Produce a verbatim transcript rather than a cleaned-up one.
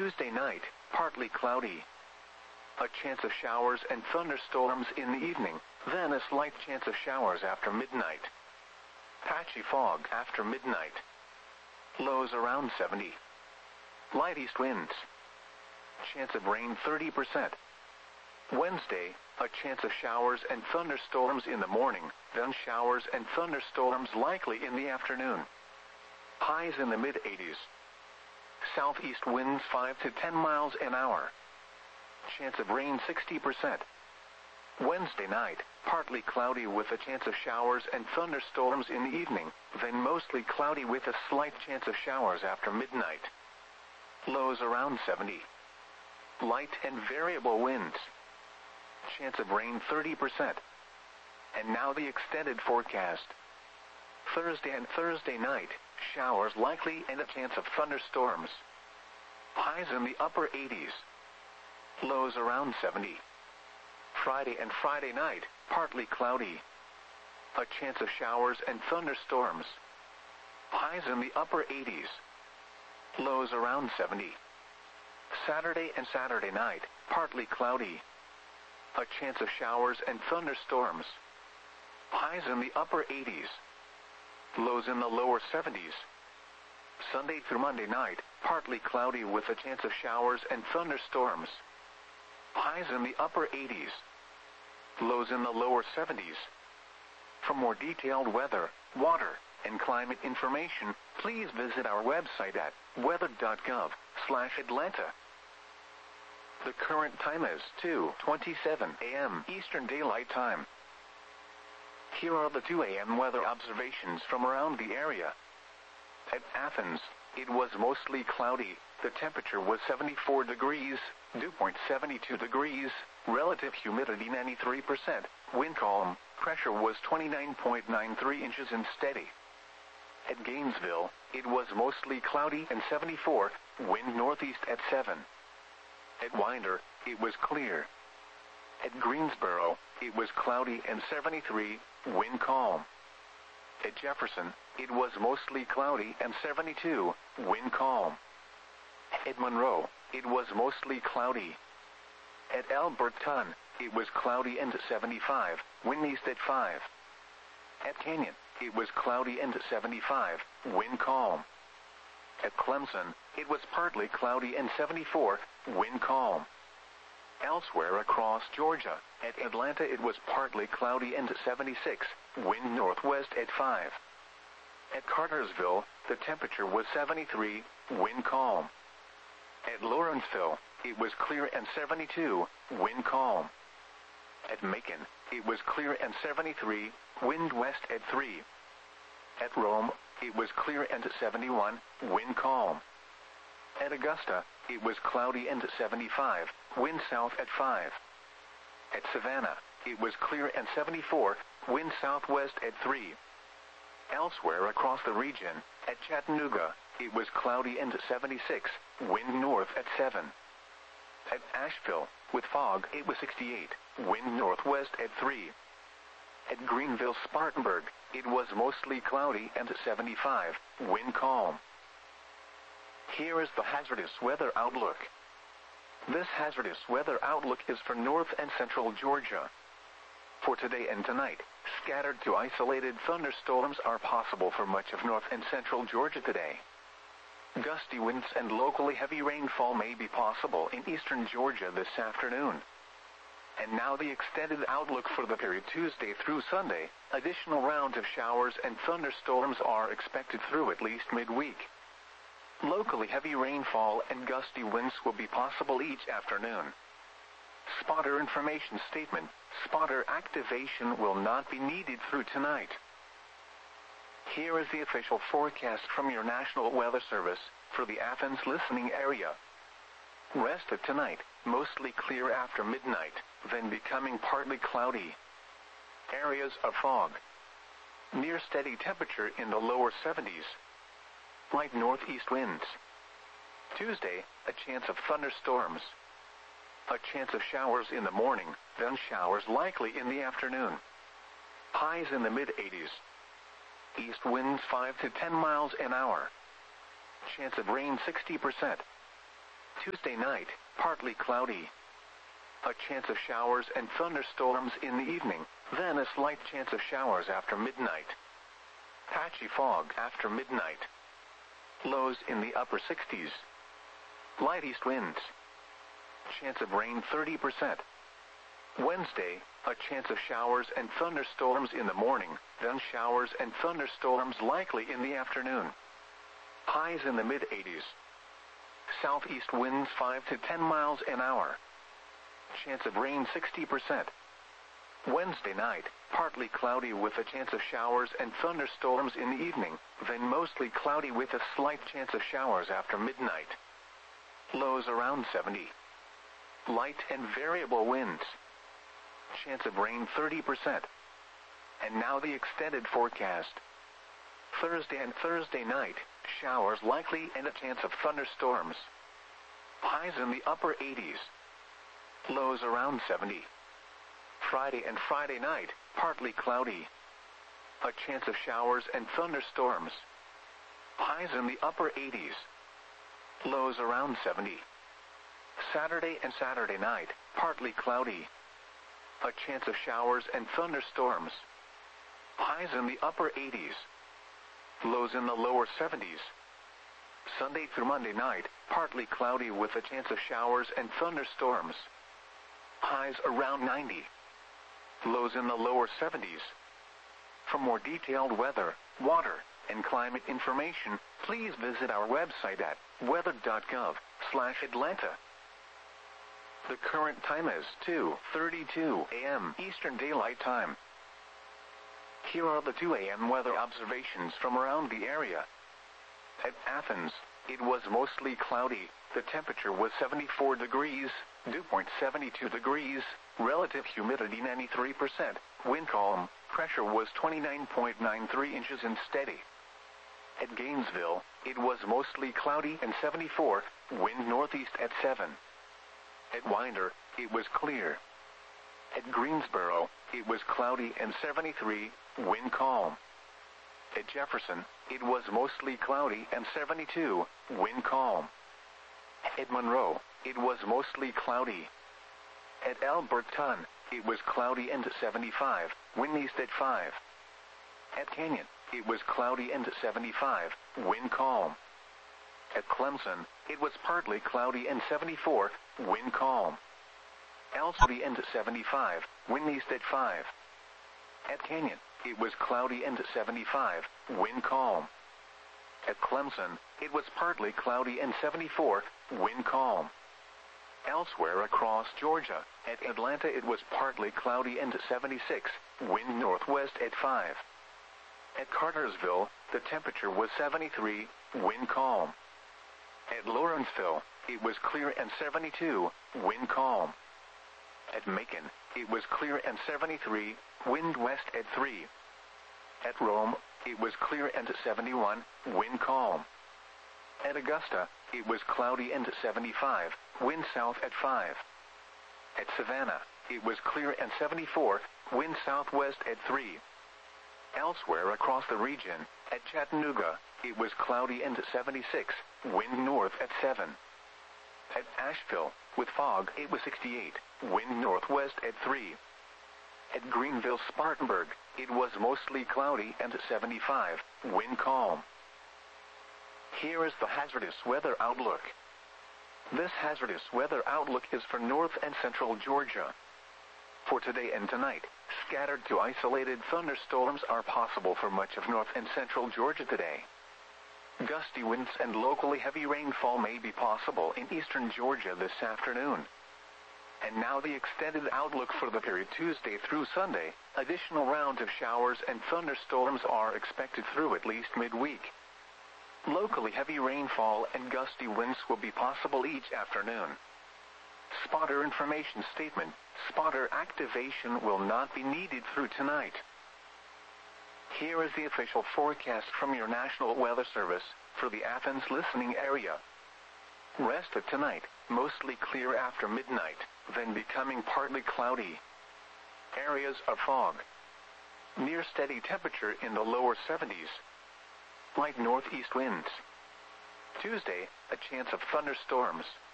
Tuesday night, partly cloudy. A chance of showers and thunderstorms in the evening, then a slight chance of showers after midnight. Patchy fog after midnight. Lows around seventy. Light east winds. Chance of rain thirty percent. Wednesday, a chance of showers and thunderstorms in the morning, then showers and thunderstorms likely in the afternoon. Highs in the mid eighties. Southeast winds five to ten miles an hour. Chance of rain sixty percent. Wednesday night, partly cloudy with a chance of showers and thunderstorms in the evening, then mostly cloudy with a slight chance of showers after midnight. Lows around seventy. Light and variable winds. Chance of rain thirty percent. And now the extended forecast. Thursday and Thursday night, showers likely and a chance of thunderstorms. Highs in the upper eighties. Lows around seventy. Friday and Friday night, partly cloudy. A chance of showers and thunderstorms. Highs in the upper eighties. Lows around seventy. Saturday and Saturday night, partly cloudy. A chance of showers and thunderstorms. Highs in the upper eighties. Lows in the lower seventies. Sunday through Monday night, partly cloudy with a chance of showers and thunderstorms. Highs in the upper eighties. Lows in the lower seventies. For more detailed weather, water, and climate information, please visit our website at weather dot gov slash Atlanta. The current time is two twenty-seven a m Eastern Daylight Time. Here are the two a m weather observations from around the area. At Athens, it was mostly cloudy. The temperature was seventy-four degrees, dew point seventy-two degrees, relative humidity ninety-three percent, wind calm, pressure was twenty-nine point nine three inches and steady. At Gainesville, it was mostly cloudy and seventy-four, wind northeast at seven. At Winder, it was clear. At Greensboro, it was cloudy and seventy-three, wind calm. At Jefferson, it was mostly cloudy and seventy-two, wind calm. At Monroe, it was mostly cloudy. At Alberton, it was cloudy and seventy-five, wind east at five. At Canyon, it was cloudy and seventy-five, wind calm. At Clemson, it was partly cloudy and seventy-four, wind calm. Elsewhere across Georgia, at Atlanta it was partly cloudy and seventy-six, wind northwest at five. At Cartersville, the temperature was seventy-three, wind calm. At Lawrenceville, it was clear and seventy-two, wind calm. At Macon, it was clear and seventy-three, wind west at three. At Rome, it was clear and seventy-one, wind calm. At Augusta, it was cloudy and seventy-five, wind south at five. At Savannah, it was clear and seventy-four, wind southwest at three. Elsewhere across the region, at Chattanooga, it was cloudy and seventy-six, wind north at seven. At Asheville, with fog, it was sixty-eight, wind northwest at three. At Greenville-Spartanburg, it was mostly cloudy and seventy-five, wind calm. Here is the hazardous weather outlook. This hazardous weather outlook is for north and central Georgia. For today and tonight, scattered to isolated thunderstorms are possible for much of north and central Georgia today. Gusty winds and locally heavy rainfall may be possible in eastern Georgia this afternoon. And now the extended outlook for the period Tuesday through Sunday. Additional rounds of showers and thunderstorms are expected through at least midweek. Locally heavy rainfall and gusty winds will be possible each afternoon. Spotter information statement. Spotter activation will not be needed through tonight. Here is the official forecast from your National Weather Service for the Athens listening area. Rest of tonight, mostly clear after midnight, then becoming partly cloudy. Areas of fog. Near steady temperature in the lower seventies. Light northeast winds. Tuesday, a chance of thunderstorms. A chance of showers in the morning, then showers likely in the afternoon. Highs in the mid eighties. East winds five to ten miles an hour. Chance of rain sixty percent. Tuesday night, partly cloudy. A chance of showers and thunderstorms in the evening, then a slight chance of showers after midnight. Patchy fog after midnight. Lows in the upper sixties. Light east winds. Chance of rain thirty percent. Wednesday, a chance of showers and thunderstorms in the morning, then showers and thunderstorms likely in the afternoon. Highs in the mid eighties. Southeast winds five to ten miles an hour. Chance of rain sixty percent. Wednesday night, partly cloudy with a chance of showers and thunderstorms in the evening, then mostly cloudy with a slight chance of showers after midnight. Lows around seventy. Light and variable winds. Chance of rain thirty percent. And now the extended forecast. Thursday and Thursday night, showers likely and a chance of thunderstorms. Highs in the upper eighties. Lows around seventy. Friday and Friday night, partly cloudy. A chance of showers and thunderstorms. Highs in the upper eighties. Lows around seventy. Saturday and Saturday night, partly cloudy. A chance of showers and thunderstorms. Highs in the upper eighties. Lows in the lower seventies. Sunday through Monday night, partly cloudy with a chance of showers and thunderstorms. Highs around ninety. Lows in the lower seventies. For more detailed weather, water, and climate information, please visit our website at weather dot gov slash Atlanta. The current time is two thirty-two a m Eastern Daylight Time. Here are the two a m weather observations from around the area. At Athens, it was mostly cloudy. The temperature was seventy-four degrees, dew point seventy-two degrees, relative humidity ninety-three percent, wind calm, pressure was twenty-nine point nine three inches and steady. At Gainesville, it was mostly cloudy and seventy-four, wind northeast at seven. At Winder, it was clear. At Greensboro, it was cloudy and seventy-three, wind calm. At Jefferson, it was mostly cloudy and seventy-two, wind calm. At Monroe, it was mostly cloudy. At Alberton, it was cloudy and seventy-five, wind east at five. At Canyon, it was cloudy and seventy-five, wind calm. At Clemson, it was partly cloudy and seventy-four, wind calm. Elsby and seventy-five, wind east at five. At Canyon, it was cloudy and seventy-five, wind calm. At Clemson, it was partly cloudy and seventy-four, wind calm. Elsewhere across Georgia, at Atlanta it was partly cloudy and seventy-six, wind northwest at five. At Cartersville, the temperature was seventy-three, wind calm. At Lawrenceville, it was clear and seventy-two, wind calm. At Macon, it was clear and seventy-three, wind west at three. At Rome, it was clear and seventy-one, wind calm. At Augusta, it was cloudy and seventy-five, wind south at five. At Savannah, it was clear and seventy-four, wind southwest at three. Elsewhere across the region, at Chattanooga, it was cloudy and seventy-six, wind north at seven. At Asheville, with fog, it was sixty-eight, wind northwest at three. At Greenville-Spartanburg, it was mostly cloudy and seventy-five, wind calm. Here is the hazardous weather outlook. This hazardous weather outlook is for north and central Georgia. For today and tonight, scattered to isolated thunderstorms are possible for much of north and central Georgia today. Gusty winds and locally heavy rainfall may be possible in eastern Georgia this afternoon. And now the extended outlook for the period Tuesday through Sunday. Additional rounds of showers and thunderstorms are expected through at least midweek. Locally heavy rainfall and gusty winds will be possible each afternoon. Spotter information statement. Spotter activation will not be needed through tonight. Here is the official forecast from your National Weather Service for the Athens listening area. Rest of tonight, mostly clear after midnight, then becoming partly cloudy. Areas of fog. Near steady temperature in the lower seventies. Light northeast winds. Tuesday, a chance of thunderstorms.